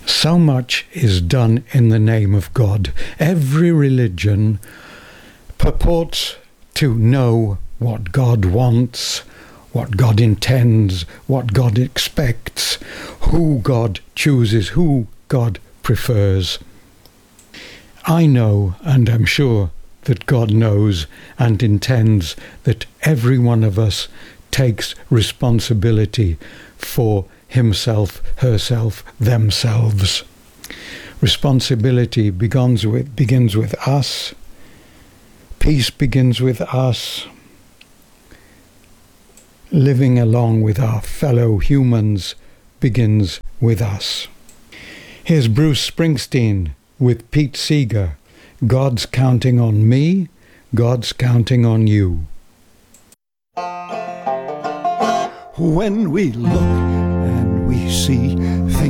So much is done in the name of God. Every religion purports to know what God wants, what God intends, what God expects, who God chooses, who God prefers. I know, and I'm sure that God knows and intends that every one of us takes responsibility for himself, herself, themselves. Responsibility begins with us. Peace begins with us. Living along with our fellow humans begins with us. Here's Bruce Springsteen with Pete Seeger. God's counting on me, God's counting on you. When we look and we see